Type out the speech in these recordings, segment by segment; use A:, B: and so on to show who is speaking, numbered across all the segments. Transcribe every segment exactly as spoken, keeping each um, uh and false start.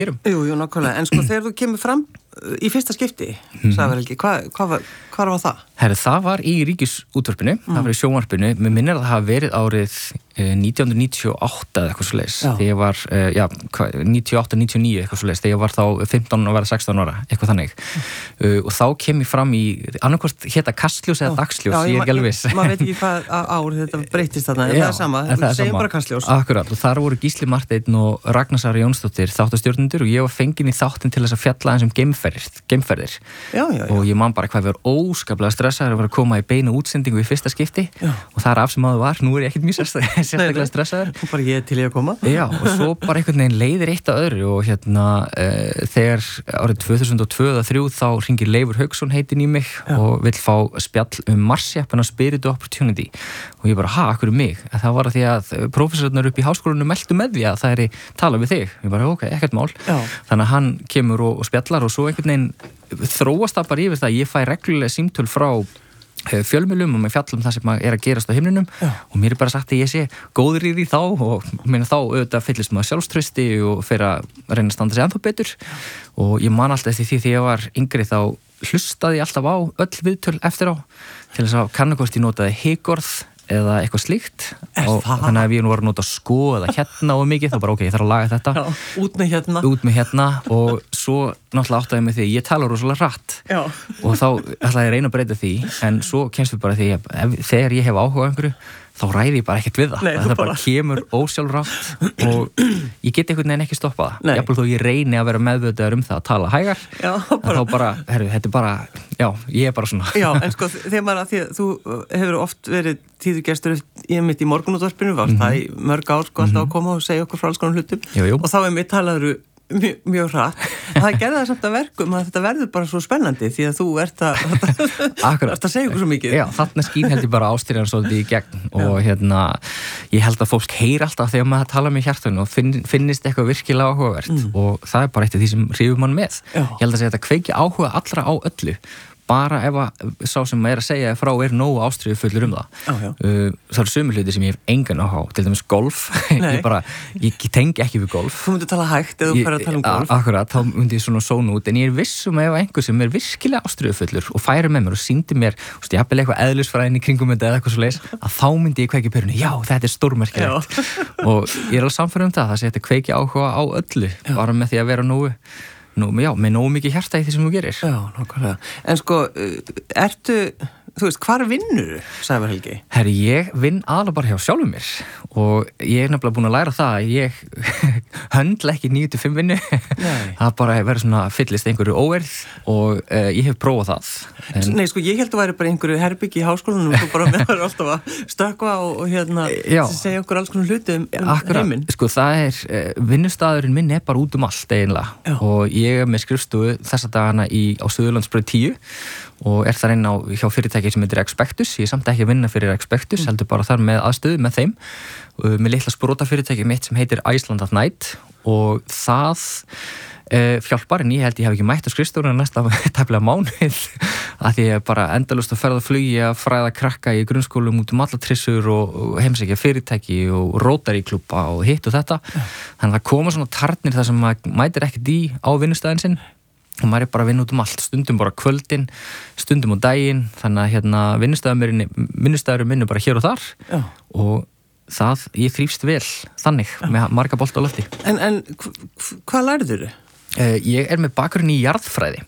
A: gerum.
B: Jú, jú, nákvæmlega. En sko þegar þú kemur fram í fyrsta skipti,
A: mm-hmm.
B: sagði Helgi, hvað hva var, hva var það?
A: Herri, það var í Ríkisútvarpinu, mm. það var í sjónvarpinu, mér minnir að það hafa verið árið eh, nítján hundruð níutíu og átta eða eitthvað svo leis, þegar ég var, eh, já, níutíu og átta níutíu og níu eitthvað svo leis, þegar ég var þá fimmtán og verið sextán ára, eitthvað þannig. Mm. Uh, og þá kem ég fram í, annarkvort hétta Kastljós eða Dagsljós, já, ég er ekki alveg viss.
B: Maður veit ekki hvað ár þetta breytist þarna, en
A: já,
B: það er sama, þú segir bara Kastljós.
A: Akkurat, og þar voru Gísli Marteinn og Ragnar Sara Jónsdóttir þáttastjórnendur og ég var fenginn í þáttinn til þess að fjalla aðeins um geimferðir, geimferðir.
B: Já, já, já.
A: Og ég man bara hvað við vorum óskaplega stressaður að vera að koma í beinu útsendingu í fyrsta skipti já. Og það er af sem áður var, nú er ég ekkert mjög sérstaklega stressaður.
B: Bara ég til ég að koma.
A: Já, og svo bara einhvern veginn leiðir eitt að öðru og hérna uh, þegar árið tvö þúsund og tvö eða þrjú þá hringir Leifur Hauksson heitin í mig já. Og vill fá spjall um Mars-appina Spirit Opportunity og ég bara, ha, akkur um mig? En það var að því að prófessorarnir upp í háskólanum meldu með því að það er í tala við þig. Ég bara, ok, ekkert mál. Já. Þannig að hann kemur og, og spjallar og svo einhvern veginn þróast það bara yfir það. Ég fæ reglulega símtöl frá fjölmiðlum og með fjallum það sem er að gerast á himninum já. Og mér er bara sagt að ég sé góður í því þá og meina þá auðvitað fyllist maður sjálfstrausti og fer að reyna að standa sig ennþá betur og ég man alltaf eftir því þegar ég var yngri þá hlustaði ég alltaf á öll viðtöl eftir á til þess að kanna hvort ég notaði higorð eða eitthvað slíkt og þannig að við nú varum að nota sko eða hérna og mikið þá bara ok, ég þarf að laga þetta
B: já, út með hérna
A: út með hérna og svo náttúrulega áttaði mig því ég tala rosalega hratt já. Og þá ætlaði ég að reyna að breyta því en svo kemst við bara því að ef, þegar ég hef áhuga á einhverju þá ræði ég bara ekkert við það. Nei, það bara kemur ósjálfrátt og ég get einhvern veginn ekki stoppað það. Jafnvel þó ég reyni að vera meðvitaður um það að tala hægar. Já, bara. En þá bara, herru, þetta er bara, já, ég er bara svona.
B: Já, en sko, þegar maður að því að þú hefur oft verið tíðugestur ég mitt í morgunútvarpinu, varst mm-hmm. það í mörg ár sko alltaf mm-hmm. að koma og segja okkur frá alls konar hlutum. Jú, jú. Og þá er mitt talaður mjög, mjög hratt. Það gerði það samt að verkum að þetta verður bara svo spennandi því að þú ert að, ert að segja okkur svo mikið.
A: Já, þarna skín held ég bara ástýrjan svolítið í gegn og já. Hérna, ég held að fólk heyr alltaf þegar maður tala með hjartunum og finn, finnist eitthvað virkilega áhugavert mm. og það er bara eitt af því sem hrifur mann með. Já. Ég held að segja þetta kveiki áhuga allra á öllu. Bara ef að sá sem maður er að segja frá er nógu ástríðufullur um það. Já, já. Uh, það eru sömu hluti sem ég hef engan áhuga á, til dæmis golf. ég bara, ég, ég tengi ekki við golf.
B: Þú myndir tala hægt eða þú færð að tala um golf.
A: Akkurat, þá myndi ég svona sóna út, en ég er vissum að ef einhver sem er virkilega ástríðufullur og færi með mér og sýndi mér, þú veist, ég hafði eitthvað eðlisfræðin í kringum þetta eða eitthvað svo leis, að þá myndi ég kveiki perunni, já, þetta er stórmerkilegt. Og ég er alveg samfærum um það, það sé þetta kveiki áhuga á öllu, já. Bara með því að vera nógu Nú, já, með nógu mikið hjarta í því sem þú gerir.
B: Já, nákvæmlega. En sko, ertu, þú veist, hvar vinnur þú, Sævar Helgi?
A: Herri, ég vinn aðalega bara hjá sjálfum mér og ég er nefnilega búin að læra það að ég höndla ekki níu til fimm vinnu. Það bara verður svona fyllist einhverju óerð og uh, ég hef prófað það.
B: En... Nei, sko, ég held að væri bara einhverju herbyggi í háskólanum og bara með það alltaf að stökkva og, og hérna, segja okkur alls konar hluti um, um heiminn.
A: Sko, það er, uh, vinnustæðurinn minn er bara út um allt eiginlega já. Og ég er með skrifstofu þessa dagana í, á Suðurlandsbraut tíu og er þar inn á hjá fyrirtæki sem heitir Expectus. Ég er samt ekki að vinna fyrir Expectus, heldur bara þar með aðstöðu með þeim með litla sprotafyrirtæki mitt sem heitir Iceland at Night og það uh, hjálpar en ég held ég hef ekki mætt á skrifstofuna næsta tæplega mánuð að því ég bara endalaust að ferða flugi að fræða krakka í grunnskólum út um alla trissur og, og heimsækja fyrirtæki og Rotary klúbba og hitt og þetta ja. Þannig að það koma svona tarnir þar sem maður mætir ekkert í á vinnustæðin sinn og maður er bara að vinna út um allt, stundum bara kvöldin, stundum á daginn, þannig að hérna vinnustæðurinn minn er bara hér og þar Já. Og það, ég þrífst vel þannig Já. Með marga bolta á lofti.
B: En, en hvað lærður þau?
A: Uh, ég er með bakgrunn í jarðfræði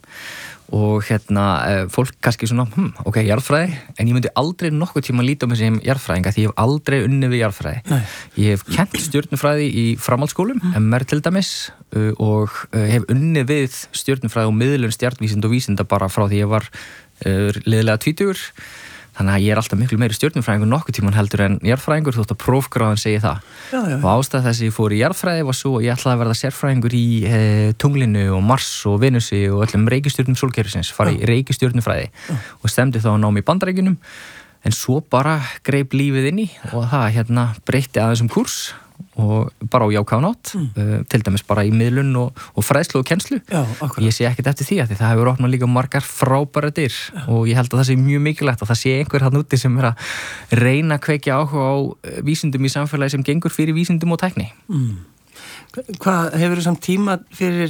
A: og hérna uh, fólk kannski svona, hm, ok, jarðfræði, en ég myndi aldrei nokkuð tíma líta á mig sem jarðfræðinga því ég hef aldrei unnið við jarðfræði. Nei. Ég hef kennt stjörnufræði í framhaldsskólum, mm. M R til dæmis, uh, og uh, hef unnið við stjörnufræði og miðlun stjarnvísinda og vísinda bara frá því ég var uh, liðlega tvítugur. Þannig að ég er alltaf miklu meiri stjörnufræðingur nokkuð tíman heldur en jarðfræðingur þótt að prófgráðan segi það. Já, já. Og ástæða þess að ég fór í jarðfræði var svo að ég ætlaði að verða sérfræðingur í e, tunglinu og Mars og Venusi og öllum reikistjörnum sólkerfisins, fara í reikistjörnufræði já. Og stemdi þá að ná mig í Bandaríkjunum en svo bara greip lífið inn í og það hérna breytti aðeins um kúrs og bara á jákvæðan átt mm. uh, til dæmis bara í miðlun og, og fræðslu og kennslu. Já, ég sé ekkert eftir því að því það hefur opnað líka margar frábæra dyr Já. Og ég held að það sé mjög mikilvægt og það sé einhver hann úti sem er að reyna að kveikja áhuga á vísindum í samfélagi sem gengur fyrir vísindum og tækni.
B: Mm. Hvað hefur þú samt tíma fyrir